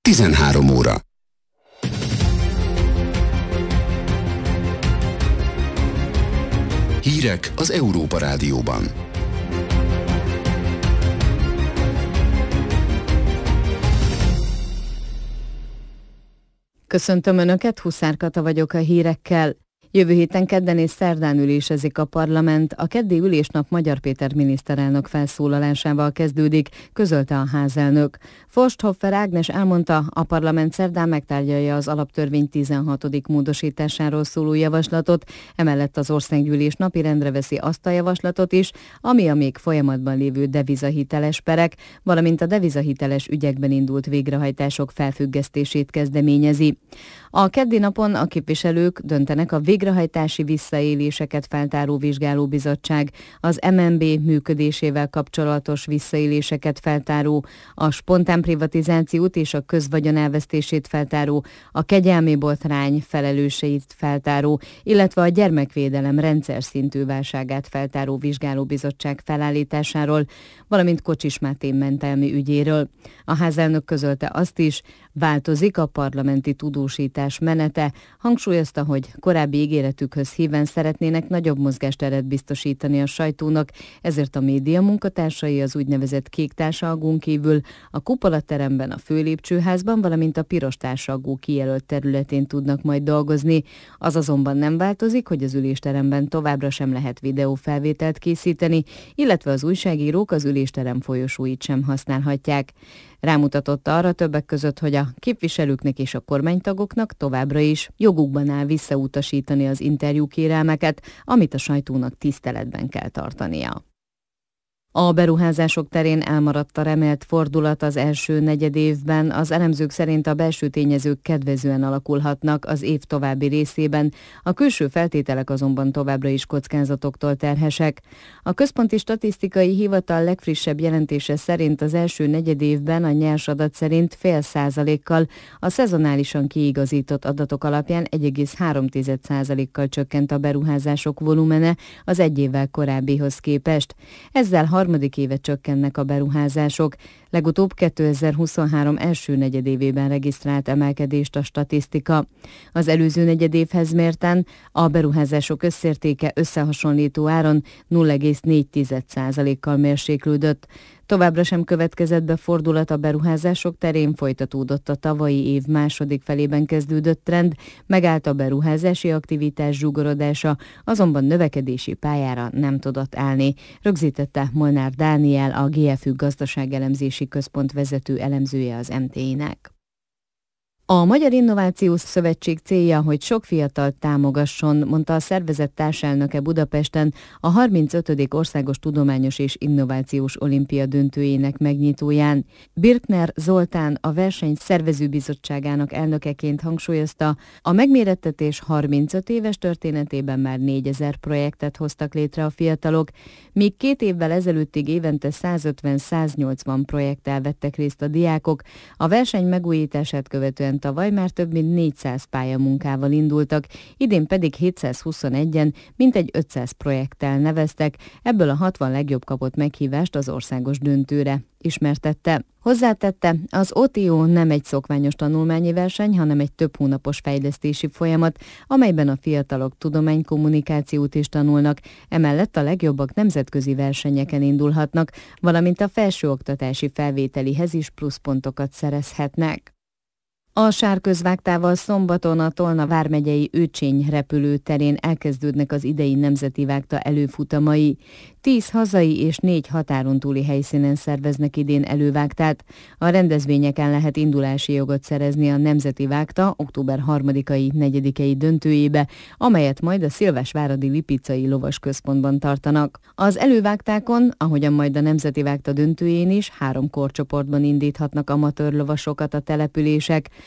13 óra. Hírek az Európa Rádióban. Köszöntöm Önöket, Huszár Kata vagyok a hírekkel. Jövő héten kedden és szerdán ülésezik a parlament. A keddi ülésnap Magyar Péter miniszterelnök felszólalásával kezdődik, közölte a házelnök. Forsthoffer Ágnes elmondta, a parlament szerdán megtárgyalja az alaptörvény 16. módosításáról szóló javaslatot, emellett az országgyűlés napirendre veszi azt a javaslatot is, ami a még folyamatban lévő devizahiteles perek, valamint a devizahiteles ügyekben indult végrehajtások felfüggesztését kezdeményezi. A keddi napon a képviselők döntenek a végrehajtási visszaéléseket feltáró vizsgálóbizottság, az MNB működésével kapcsolatos visszaéléseket feltáró, a spontán privatizációt és a közvagyon elvesztését feltáró, a kegyelmi botrány felelőseit feltáró, illetve a gyermekvédelem rendszer szintű válságát feltáró vizsgálóbizottság felállításáról, valamint Kocsis Máté mentelmi ügyéről. A házelnök közölte azt is, változik a parlamenti tudósítás menete, hangsúlyozta, hogy korábbi ígéretükhöz híven szeretnének nagyobb mozgásteret biztosítani a sajtónak, ezért a média munkatársai az úgynevezett kék társalgón kívül a kupolateremben, a főlépcsőházban, valamint a piros társalgó kijelölt területén tudnak majd dolgozni. Az azonban nem változik, hogy az ülésteremben továbbra sem lehet videófelvételt készíteni, illetve az újságírók az ülésterem folyosóit sem használhatják. Rámutatott arra többek között, hogy a képviselőknek és a kormánytagoknak továbbra is jogukban áll visszautasítani az interjúkérelmeket, amit a sajtónak tiszteletben kell tartania. A beruházások terén elmaradt a remélt fordulat az első negyedévben, az elemzők szerint a belső tényezők kedvezően alakulhatnak az év további részében, a külső feltételek azonban továbbra is kockázatoktól terhesek. A Központi Statisztikai Hivatal legfrissebb jelentése szerint az első negyedévben a nyers adat szerint 0,5%-kal, a szezonálisan kiigazított adatok alapján 1,3%-kal csökkent a beruházások volumene az egy évvel korábbihoz képest. Ezzel harmadik éve csökkennek a beruházások. Legutóbb 2023 első negyedévében regisztrált emelkedést a statisztika. Az előző negyedévhez mérten a beruházások összértéke összehasonlító áron 0,4%-kal mérséklődött. Továbbra sem következett be fordulat a beruházások terén, folytatódott a tavalyi év második felében kezdődött trend, megállt a beruházási aktivitás zsugorodása, azonban növekedési pályára nem tudott állni, rögzítette Molnár Dániel, a GFÜ Gazdaságelemzési Központ vezető elemzője az MTI-nek. A Magyar Innovációs Szövetség célja, hogy sok fiatalt támogasson, mondta a szervezet társelnöke Budapesten a 35. Országos Tudományos és Innovációs Olimpia döntőjének megnyitóján. Birkner Zoltán, a verseny szervezőbizottságának elnökeként hangsúlyozta, a megmérettetés 35 éves történetében már 4000 projektet hoztak létre a fiatalok, míg 2 évvel ezelőttig évente 150-180 projekttel vettek részt a diákok, a verseny megújítását követően tavaly már több mint 400 pályamunkával indultak, idén pedig 721-en, mintegy 500 projekttel neveztek, ebből a 60 legjobb kapott meghívást az országos döntőre, ismertette. Hozzátette, az OTO nem egy szokványos tanulmányi verseny, hanem egy több hónapos fejlesztési folyamat, amelyben a fiatalok tudománykommunikációt is tanulnak, emellett a legjobbak nemzetközi versenyeken indulhatnak, valamint a felsőoktatási felvételihez is pluszpontokat szerezhetnek. A sárközvágtával szombaton a Tolna vármegyei Őcsény repülőterén elkezdődnek az idei nemzeti vágta előfutamai. 10 hazai és 4 határon túli helyszínen szerveznek idén elővágtát. A rendezvényeken lehet indulási jogot szerezni a nemzeti vágta október 3-ai, 4-ei döntőjébe, amelyet majd a Szilvásváradi Lipicai Lovas Központban tartanak. Az elővágtákon, ahogyan majd a nemzeti vágta döntőjén is, 3 korcsoportban indíthatnak amatőr lovasokat a települések.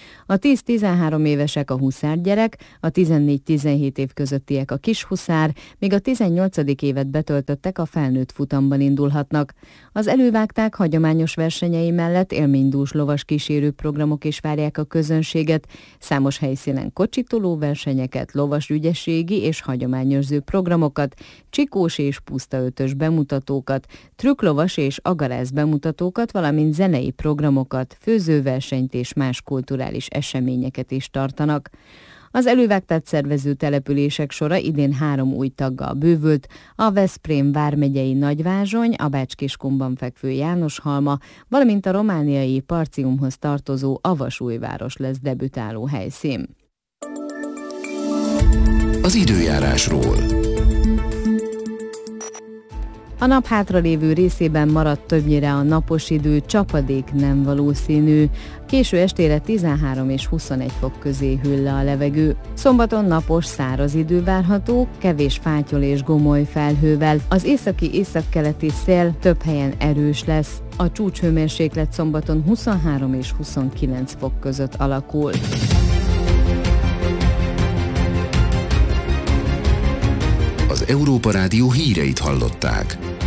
A 10-13 évesek a huszárgyerek, a 14-17 év közöttiek a kishuszár, míg a 18. évet betöltöttek a felnőtt futamban indulhatnak. Az elővágták hagyományos versenyei mellett élménydús lovas kísérő programok is várják a közönséget, számos helyszínen kocsitoló versenyeket, lovas ügyességi és hagyományőrző programokat, csikós és pusztaötös bemutatókat, trükklovas és agarász bemutatókat, valamint zenei programokat, főzőversenyt és más kulturális eseményeket is tartanak. Az elővágtát szervező települések sora idén 3 új taggal bővült, a Veszprém vármegyei Nagyvázsony, a Bács-Kiskunban fekvő Jánoshalma, valamint a romániai Parciumhoz tartozó Avasújváros lesz debütáló helyszín. Az időjárásról. A nap hátralévő részében maradt többnyire a napos idő, csapadék nem valószínű. Késő estére 13 és 21 fok közé hűl le a levegő. Szombaton napos, száraz idő várható, kevés fátyol és gomoly felhővel. Az északi-északkeleti szél több helyen erős lesz. A csúcshőmérséklet szombaton 23 és 29 fok között alakul. Az Európa Rádió híreit hallották.